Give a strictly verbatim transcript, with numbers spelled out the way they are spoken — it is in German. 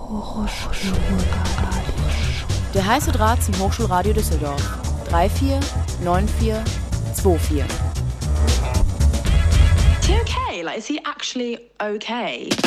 Der heiße Draht zum Hochschulradio Düsseldorf. drei vier neun vier zwei vier. Is he okay? Like, is he actually okay?